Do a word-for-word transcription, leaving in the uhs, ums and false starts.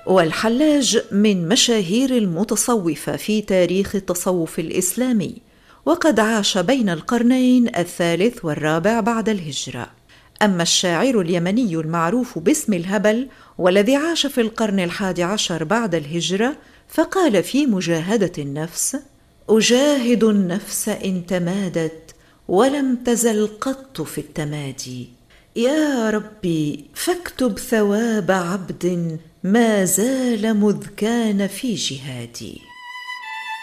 والحلاج من مشاهير المتصوفة في تاريخ التصوف الإسلامي، وقد عاش بين القرنين الثالث والرابع بعد الهجرة. أما الشاعر اليمني المعروف باسم الهبل والذي عاش في القرن الحادي عشر بعد الهجرة، فقال في مجاهدة النفس: أجاهد النفس إن تمادت ولم تزل قط في التمادي، يا ربي فاكتب ثواب عبد ما زال مذ كان في جهادي.